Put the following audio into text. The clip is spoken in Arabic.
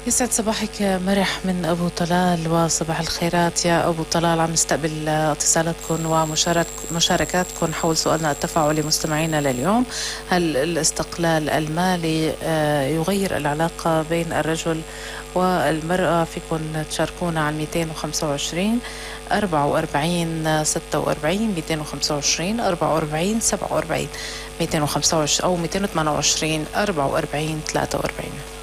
يسعد صباحك يا مرح من أبو طلال، وصباح الخيرات يا أبو طلال. عم نستقبل اتصالاتكم ومشاركاتكم حول سؤالنا التفاعلي مستمعينا لليوم: هل الاستقلال المالي يغير العلاقة بين الرجل والمرأة؟ فيكن تشاركونا على 225 44 46 225 44 47 225 أو 228 44 43.